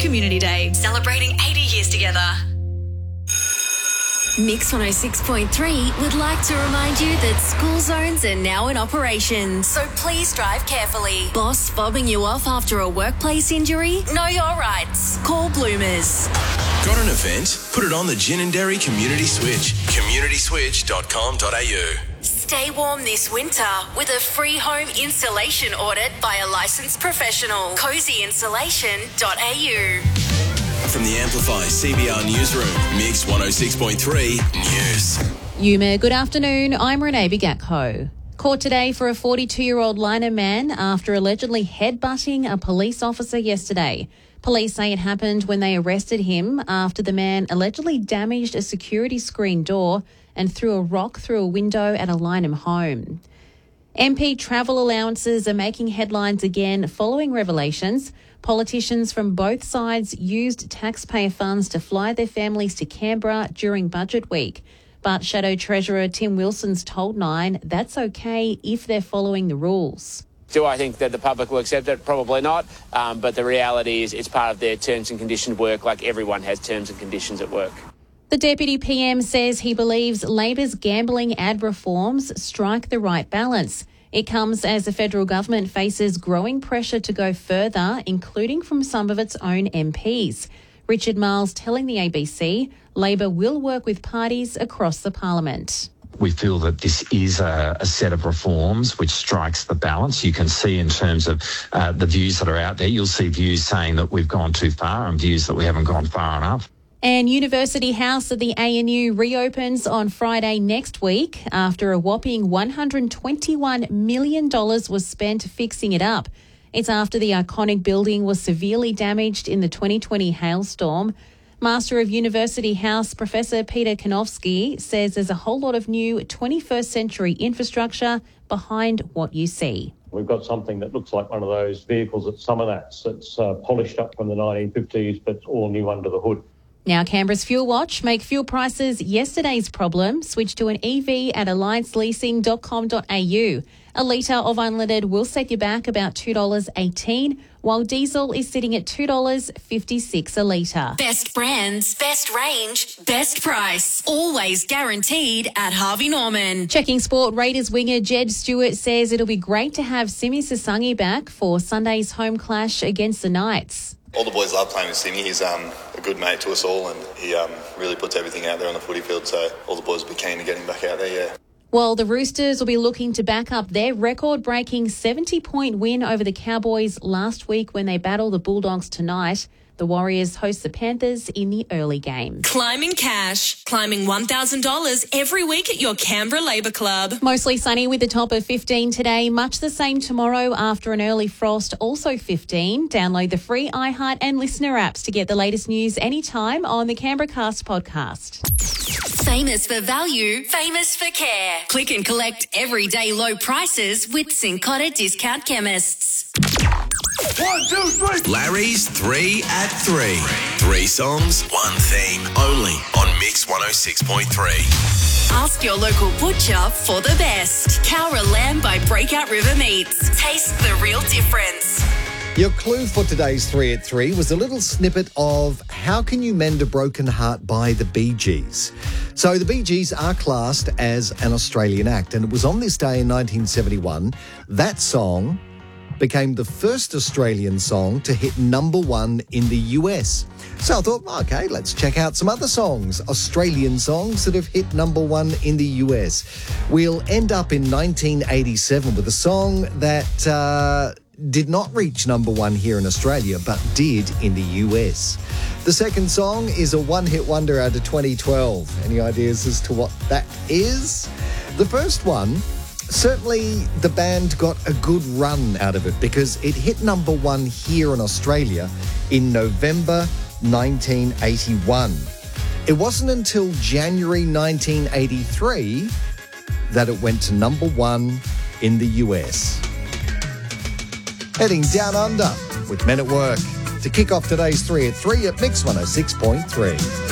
Community Day, celebrating 80 years together. Mix 106.3 would like to remind you that school zones are now in operation, so please drive carefully. Boss fobbing you off after a workplace injury? Know your rights. Call Bloomers. Got an event? Put it on the Gin and Dairy Community Switch. communityswitch.com.au. Stay warm this winter with a free home installation audit by a licensed professional. cozyinsulation.au. From the Amplify CBR Newsroom, Mix 106.3 News. Yuma, good afternoon. I'm Renee Bigatko. Caught today for a 42-year-old Liner man after allegedly headbutting a police officer yesterday. Police say it happened when they arrested him after the man allegedly damaged a security screen door and threw a rock through a window at a Lyneham home. MP travel allowances are making headlines again following revelations. Politicians from both sides used taxpayer funds to fly their families to Canberra during budget week. But Shadow Treasurer Tim Wilson's told Nine that's okay if they're following the rules. Do I think that the public will accept it? Probably not. But the reality is it's part of their terms and conditions work, like everyone has terms and conditions at work. The Deputy PM says he believes Labor's gambling ad reforms strike the right balance. It comes as the federal government faces growing pressure to go further, including from some of its own MPs. Richard Marles telling the ABC Labor will work with parties across the parliament. We feel that this is a set of reforms which strikes the balance. You can see in terms of the views that are out there, you'll see views saying that we've gone too far and views that we haven't gone far enough. And University House at the ANU reopens on Friday next week after a whopping $121 million was spent fixing it up. It's after the iconic building was severely damaged in the 2020 hailstorm. Master of University House Professor Peter Kanofsky says there's a whole lot of new 21st century infrastructure behind what you see. We've got something that looks like one of those vehicles at Summernats that's polished up from the 1950s but all new under the hood. Now, Canberra's Fuel Watch make fuel prices yesterday's problem. Switch to an EV at allianceleasing.com.au. A litre of unleaded will set you back about $2.18, while diesel is sitting at $2.56 a litre. Best brands, best range, best price. Always guaranteed at Harvey Norman. Checking sport, Raiders winger Jed Stewart says it'll be great to have Simi Sasangi back for Sunday's home clash against the Knights. All the boys love playing with Simi. He's a good mate to us all and he really puts everything out there on the footy field, so all the boys will be keen to get him back out there, yeah. Well, the Roosters will be looking to back up their record-breaking 70-point win over the Cowboys last week when they battle the Bulldogs tonight. The Warriors host the Panthers in the early game. Climbing cash, climbing $1,000 every week at your Canberra Labour Club. Mostly sunny with a top of 15 today. Much the same tomorrow after an early frost, also 15. Download the free iHeart and Listener apps to get the latest news anytime on the Canberra Cast podcast. Famous for value, famous for care. Click and collect everyday low prices with Cincotta Discount Chemists. 1, 2, 3. Larry's 3 at 3. 3 songs, 1 theme. Only on Mix 106.3. Ask your local butcher for the best. Cowra lamb by Breakout River Meats. Taste the real difference. Your clue for today's 3 at 3 was a little snippet of How Can You Mend a Broken Heart by the Bee Gees. So the Bee Gees are classed as an Australian act, and it was on this day in 1971 that song became the first Australian song to hit number 1 in the US. So I thought, okay, let's check out some other songs, Australian songs that have hit number 1 in the US. We'll end up in 1987 with a song that did not reach number 1 here in Australia, but did in the US. The second song is a one-hit wonder out of 2012. Any ideas as to what that is? The first one, certainly the band got a good run out of it because it hit number 1 here in Australia in November 1981. It wasn't until January 1983 that it went to number 1 in the US. Heading down under with Men at Work to kick off today's 3 at 3 at Mix 106.3.